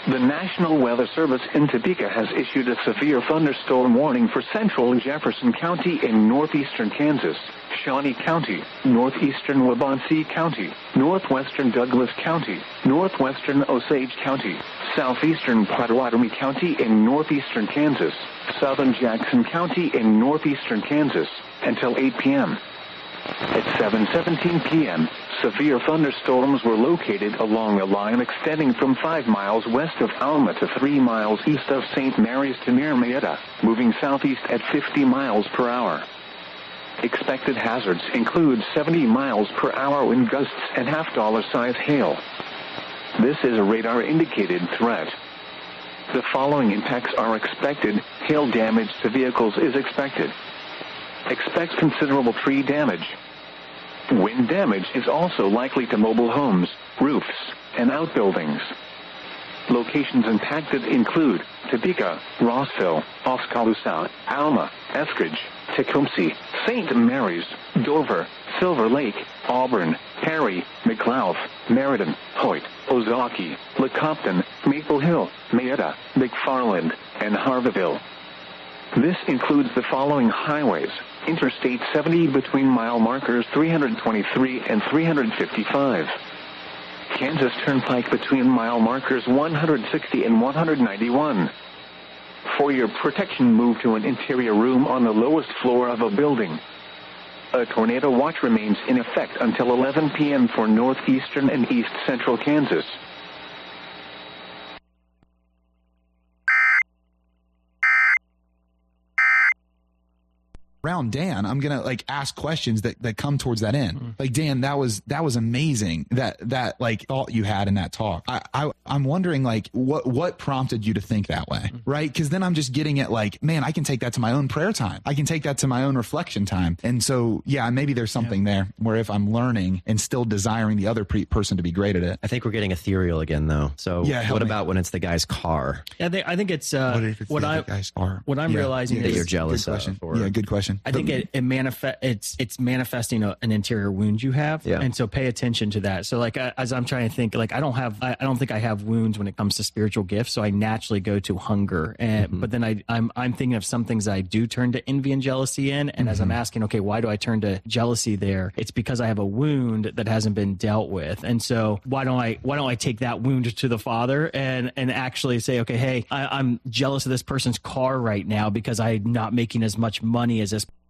The National Weather Service in Topeka has issued a severe thunderstorm warning for central Jefferson County in northeastern Kansas, Shawnee County, northeastern Waubonsee County, northwestern Douglas County, northwestern Osage County, southeastern Pottawatomie County in northeastern Kansas, southern Jackson County in northeastern Kansas, until 8 p.m. At 7:17 p.m., severe thunderstorms were located along a line extending from 5 miles west of Alma to 3 miles east of St. Mary's to near Mayetta, moving southeast at 50 miles per hour. Expected hazards include 70 miles per hour wind gusts and half-dollar-size hail. This is a radar-indicated threat. The following impacts are expected. Hail damage to vehicles is expected. Expect considerable tree damage. Wind damage is also likely to mobile homes, roofs, and outbuildings. Locations impacted include Topeka, Rossville, Oskaloosa, Alma, Eskridge, Tecumseh, St. Mary's, Dover, Silver Lake, Auburn, Perry, McLeod, Meriden, Hoyt, Ozaukee, Lecompton, Maple Hill, Mayetta, McFarland, and Harveyville. This includes the following highways: Interstate 70 between mile markers 323 and 355. Kansas Turnpike between mile markers 160 and 191. For your protection, move to an interior room on the lowest floor of a building. A tornado watch remains in effect until 11 p.m. for northeastern and east central Kansas. Around Dan, I'm gonna like ask questions that come towards that end. Like, Dan, that was amazing that like thought you had in that talk. I'm wondering like what prompted you to think that way, right? Because then I'm just getting at like, man, I can take that to my own prayer time. I can take that to my own reflection time. And so yeah, maybe there's something there where if I'm learning and still desiring the other person to be great at it. I think we're getting ethereal again though. So what about when it's the guy's car? Yeah, I think it's what I'm realizing that is you're jealous of. Yeah, good question. I think it's manifesting an interior wound you have, and so pay attention to that. So like as I'm trying to think, like I don't think I have wounds when it comes to spiritual gifts, so I naturally go to hunger, and but then I'm thinking of some things I do turn to envy and jealousy in, and as I'm asking, okay, why do I turn to jealousy there? It's because I have a wound that hasn't been dealt with, and so why don't I take that wound to the Father and actually say, okay, hey, I'm jealous of this person's car right now because I'm not making as much money as this